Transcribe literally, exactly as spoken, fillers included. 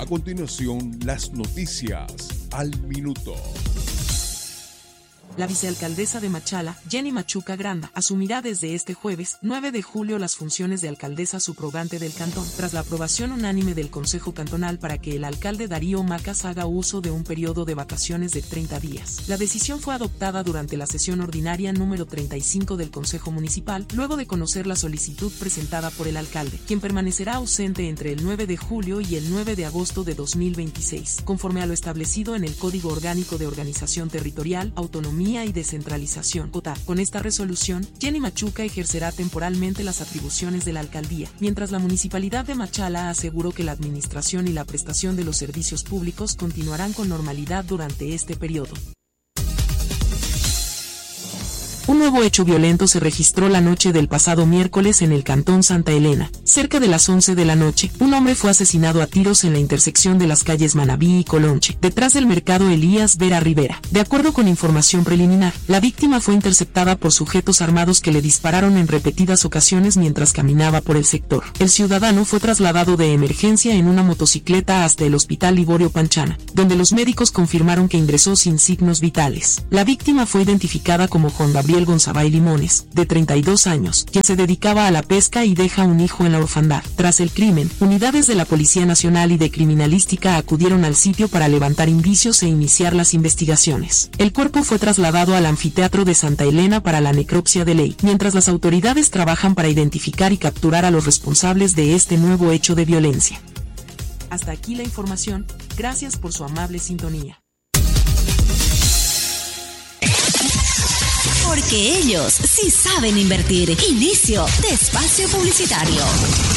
A continuación, las noticias al minuto. La vicealcaldesa de Machala, Jenny Machuca Granda, asumirá desde este jueves, nueve de julio, las funciones de alcaldesa subrogante del cantón, tras la aprobación unánime del Consejo Cantonal para que el alcalde Darío Macas haga uso de un periodo de vacaciones de treinta días. La decisión fue adoptada durante la sesión ordinaria número treinta y cinco del Consejo Municipal, luego de conocer la solicitud presentada por el alcalde, quien permanecerá ausente entre el nueve de julio y el nueve de agosto de dos mil veintiséis, conforme a lo establecido en el Código Orgánico de Organización Territorial, Autonomía y Descentralización. Con esta resolución, Jenny Machuca ejercerá temporalmente las atribuciones de la alcaldía, mientras la Municipalidad de Machala aseguró que la administración y la prestación de los servicios públicos continuarán con normalidad durante este periodo. Un nuevo hecho violento se registró la noche del pasado miércoles en el cantón Santa Elena. Cerca de las once de la noche, un hombre fue asesinado a tiros en la intersección de las calles Manabí y Colonche, detrás del mercado Elías Vera Rivera. De acuerdo con información preliminar, la víctima fue interceptada por sujetos armados que le dispararon en repetidas ocasiones mientras caminaba por el sector. El ciudadano fue trasladado de emergencia en una motocicleta hasta el Hospital Liborio Panchana, donde los médicos confirmaron que ingresó sin signos vitales. La víctima fue identificada como Juan Gabriel Gonzabay Limones, de treinta y dos años, quien se dedicaba a la pesca y deja un hijo en la orfandad. Tras el crimen, unidades de la Policía Nacional y de Criminalística acudieron al sitio para levantar indicios e iniciar las investigaciones. El cuerpo fue trasladado al anfiteatro de Santa Elena para la necropsia de ley, mientras las autoridades trabajan para identificar y capturar a los responsables de este nuevo hecho de violencia. Hasta aquí la información, gracias por su amable sintonía. Porque ellos sí saben invertir. Inicio de espacio publicitario.